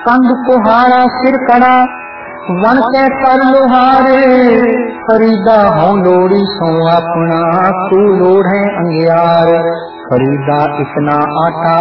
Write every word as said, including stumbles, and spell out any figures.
कंध कुहाड़ा सिर कड़ा वन के कर लोहारे, खरीदा हों लोड़ी सो अपना तू लोढ़े अंगियार। खरीदा इतना आटा